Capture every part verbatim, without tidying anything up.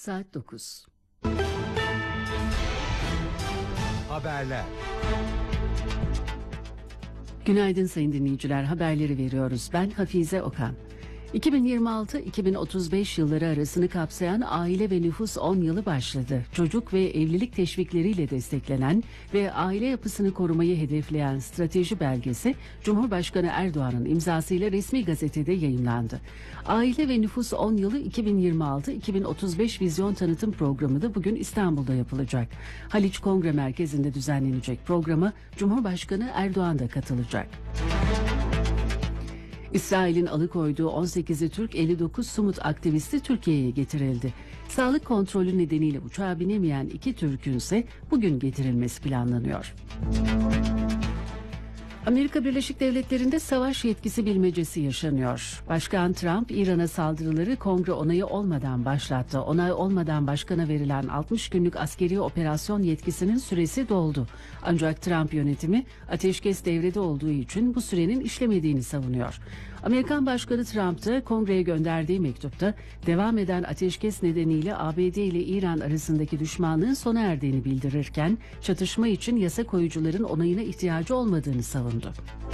Saat dokuz. Haberler. Günaydın sayın dinleyiciler, haberleri veriyoruz. Ben Hafize Okan. iki bin yirmi altı iki bin otuz beş yılları arasını kapsayan aile ve nüfus on yılı başladı. Çocuk ve evlilik teşvikleriyle desteklenen ve aile yapısını korumayı hedefleyen strateji belgesi Cumhurbaşkanı Erdoğan'ın imzasıyla resmi gazetede yayımlandı. Aile ve nüfus on yılı iki bin yirmi altı iki bin otuz beş vizyon tanıtım programı da bugün İstanbul'da yapılacak. Haliç Kongre Merkezi'nde düzenlenecek programa Cumhurbaşkanı Erdoğan da katılacak. İsrail'in alıkoyduğu on sekizi Türk elli dokuz Sumut aktivisti Türkiye'ye getirildi. Sağlık kontrolü nedeniyle uçağa binemeyen iki Türk'ün ise bugün getirilmesi planlanıyor. Amerika Birleşik Devletleri'nde savaş yetkisi bilmecesi yaşanıyor. Başkan Trump, İran'a saldırıları kongre onayı olmadan başlattı. Onay olmadan başkana verilen altmış günlük askeri operasyon yetkisinin süresi doldu. Ancak Trump yönetimi ateşkes devrede olduğu için bu sürenin işlemediğini savunuyor. Amerikan Başkanı Trump da kongreye gönderdiği mektupta devam eden ateşkes nedeniyle A B D ile İran arasındaki düşmanlığın sona erdiğini bildirirken çatışma için yasa koyucuların onayına ihtiyacı olmadığını savundu.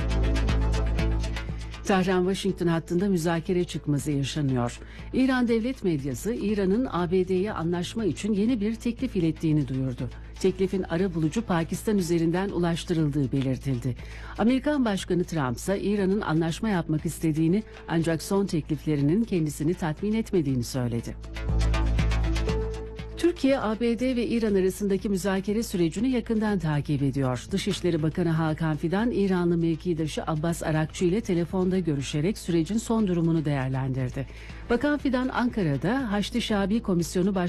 Tahran-Washington hattında müzakere çıkmazı yaşanıyor. İran devlet medyası İran'ın A B D'ye anlaşma için yeni bir teklif ilettiğini duyurdu. Teklifin arabulucu Pakistan üzerinden ulaştırıldığı belirtildi. Amerikan Başkanı Trump ise İran'ın anlaşma yapmak istediğini ancak son tekliflerinin kendisini tatmin etmediğini söyledi. Türkiye, A B D ve İran arasındaki müzakere sürecini yakından takip ediyor. Dışişleri Bakanı Hakan Fidan, İranlı mevkidaşı Abbas Arakçı ile telefonda görüşerek sürecin son durumunu değerlendirdi. Bakan Fidan, Ankara'da Haçlı Şabi Komisyonu Başkanı